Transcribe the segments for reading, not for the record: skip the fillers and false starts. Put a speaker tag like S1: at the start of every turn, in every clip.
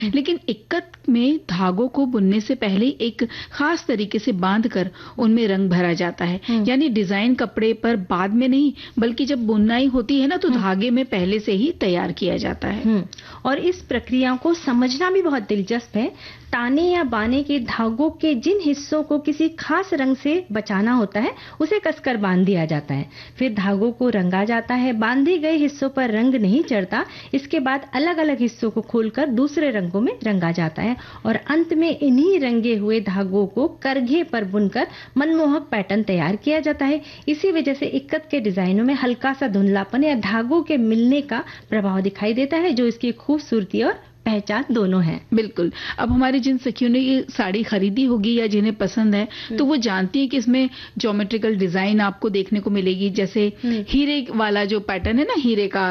S1: लेकिन इक्कत में धागों को बुनने से पहले एक खास तरीके से बांधकर उनमें रंग भरा जाता है। यानी डिजाइन कपड़े पर बाद में नहीं, बल्कि जब बुनाई होती है ना, तो धागे में पहले से ही तैयार किया जाता है।
S2: और इस प्रक्रिया को समझना भी बहुत दिलचस्प है। ताने या बाने के धागों के जिन हिस्सों को किसी खास रंग से बचाना होता है, उसे कसकर बांध दिया जाता है। फिर धागों को रंगा जाता है। बांधे गए हिस्सों पर रंग नहीं चढ़ता। इसके बाद अलग अलग हिस्सों को खोलकर दूसरे रंगों में रंगा जाता है और अंत में इन्हीं रंगे हुए धागों को करघे पर बुनकर मनमोहक पैटर्न तैयार किया जाता है। इसी वजह से इक्कत के डिजाइनों में हल्का सा धुंधलापन या धागों के मिलने का प्रभाव दिखाई देता है, जो इसकी खूबसूरती और पहचान दोनों है।
S1: बिल्कुल। अब हमारी जिन सखियों ने ये साड़ी खरीदी होगी या जिन्हें पसंद है, तो वो जानती है कि इसमें ज्योमेट्रिकल डिजाइन आपको देखने को मिलेगी। जैसे हीरे वाला जो पैटर्न है ना, हीरे का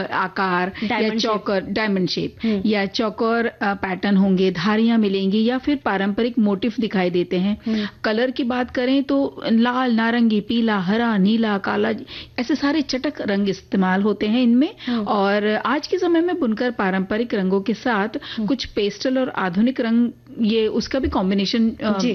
S1: आकार या चौकर, डायमंड शेप या चौकर पैटर्न होंगे, धारियां मिलेंगी या फिर पारंपरिक मोटिफ दिखाई देते हैं। कलर की बात करें तो लाल, नारंगी, पीला, हरा, नीला, काला, ऐसे सारे चटक रंग इस्तेमाल होते हैं इनमें। और आज के समय में बुनकर पारंपरिक रंगों के साथ कुछ पेस्टल और आधुनिक रंग, ये उसका भी कॉम्बिनेशन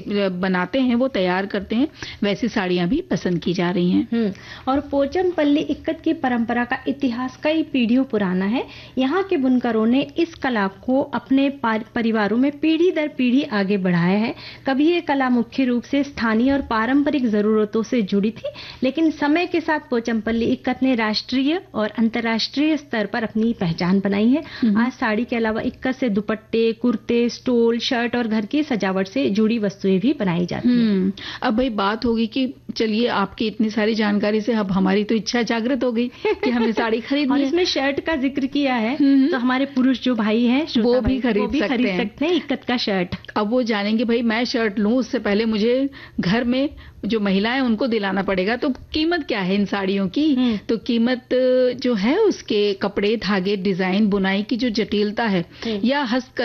S1: बनाते हैं, वो तैयार करते हैं। वैसी साड़ियां भी पसंद की जा रही हैं।
S2: और पोचमपल्ली इक्कत की परंपरा का इतिहास कई पीढ़ियों पुराना है। यहाँ के बुनकरों ने इस कला को अपने परिवारों में पीढ़ी दर पीढ़ी आगे बढ़ाया है। कभी ये कला मुख्य रूप से स्थानीय और पारंपरिक जरूरतों से जुड़ी थी, लेकिन समय के साथ पोचमपल्ली इक्कत ने राष्ट्रीय और अंतर्राष्ट्रीय स्तर पर अपनी पहचान बनाई है। आज साड़ी के अलावा इक्कत से दुपट्टे, कुर्ते, स्टोल, शर्ट और घर की सजावट से जुड़ी वस्तुएं भी बनाई जाती हैं।
S1: अब भाई बात होगी कि चलिए, आपकी इतनी सारी जानकारी से अब हमारी तो इच्छा जागृत हो गई कि हमें साड़ी खरीदनी है।
S2: और इसमें शर्ट का जिक्र किया है, तो हमारे पुरुष जो भाई हैं
S1: वो भी खरीद सकते हैं
S2: इक्कत का शर्ट।
S1: अब वो जानेंगे भाई मैं शर्ट लूं, उससे पहले मुझे घर में जो महिलाएं उनको दिलाना पड़ेगा। तो कीमत क्या है इन साड़ियों की? तो कीमत जो है उसके कपड़े, धागे, डिजाइन, बुनाई की जो जटिलता है या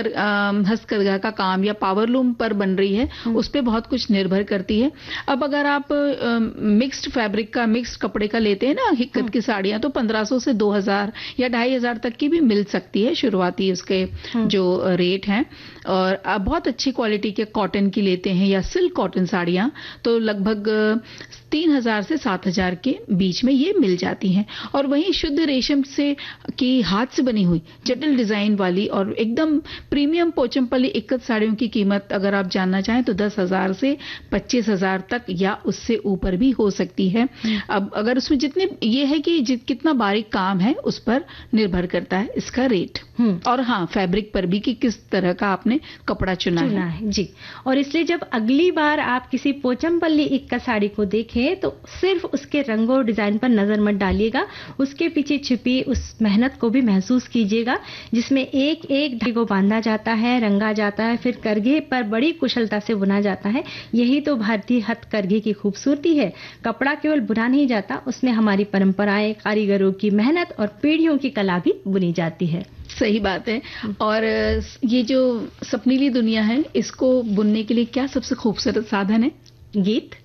S1: हस्तकरघा का काम या पावरलूम पर बन रही है, उस पे बहुत कुछ निर्भर करती है। अब अगर आप मिक्स्ड फैब्रिक का, मिक्स्ड कपड़े का लेते हैं ना इक्कत की साड़ियां, तो 1500 से 2000 या 2500 तक की भी मिल सकती है, शुरुआती उसके जो रेट हैं। और आप बहुत अच्छी क्वालिटी के कॉटन की लेते हैं या सिल्क कॉटन साड़ियां, तो लगभग 3000 से 7000 के बीच में ये मिल जाती हैं। और वहीं शुद्ध रेशम से की हाथ से बनी हुई जटिल डिजाइन वाली और एकदम प्रीमियम पोचमपल्ली इक्कत साड़ियों की कीमत अगर आप जानना चाहें तो 10,000 से 25,000 तक या उससे ऊपर भी हो सकती है। अब अगर उसमें जितने ये है कि कितना बारीक काम है उस पर निर्भर करता है इसका रेट। और हाँ, फैब्रिक पर भी कि किस तरह का आपने कपड़ा चुना है।
S2: जी। और इसलिए जब अगली बार आप किसी पोचमपल्ली इक्कत साड़ी को देखें तो सिर्फ उसके रंगों और डिजाइन पर नजर मत डालिएगा, उसके पीछे छिपी उस मेहनत को भी महसूस कीजिएगा, जिसमें एक एक धागे को बांधा जाता है, रंगा जाता है, फिर करघे पर बड़ी कुशलता से बुना जाता है। यही तो भारतीय हथकरघे की खूबसूरती है। कपड़ा केवल बुना नहीं जाता, उसमें हमारी परंपराएं, कारीगरों की मेहनत और पीढ़ियों की कला भी बुनी जाती है।
S1: सही बात है। और ये जो सपनीली दुनिया है, इसको बुनने के लिए क्या सबसे खूबसूरत साधन है?
S2: गीत।